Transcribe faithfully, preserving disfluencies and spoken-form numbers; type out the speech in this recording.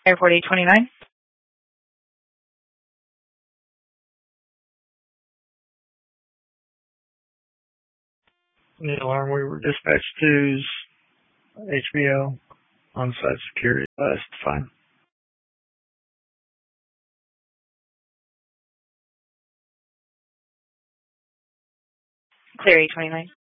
Airport eight twenty-nine. The alarm we were dispatched to is H B O on-site security. That's fine. Clear eight twenty-nine.